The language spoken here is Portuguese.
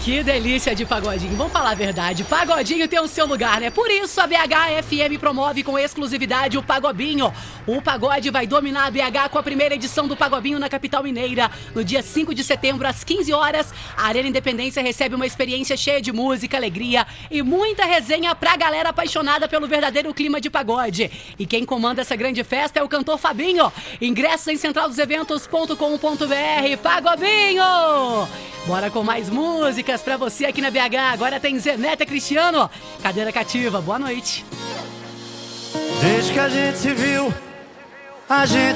Que delícia de pagodinho. Vamos falar a verdade, pagodinho tem o seu lugar, né? Por isso a BH FM promove com exclusividade o Pagobinho. O pagode vai dominar a BH com a primeira edição do Pagobinho na capital mineira. No dia 5 de setembro, às 15 horas, a Arena Independência recebe uma experiência cheia de música, alegria e muita resenha pra galera apaixonada pelo verdadeiro clima de pagode. E quem comanda essa grande festa é o cantor Fabinho. Ingressos em centraldoseventos.com.br. Pagobinho! Bora com mais músicas pra você aqui na BH. Agora tem Zeneta Cristiano, Cadeira Cativa. Boa noite. Desde que a gente se viu, a gente